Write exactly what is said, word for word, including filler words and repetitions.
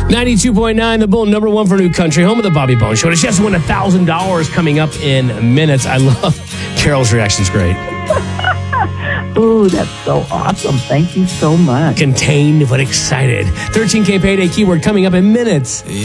ninety-two point nine, The Bull, number one for New Country, home of the Bobby Bones Show. She has to win one thousand dollars coming up in minutes. I love Carol's reaction's great. Ooh, that's so awesome. Thank you so much. Contained but excited. thirteen K payday keyword coming up in minutes.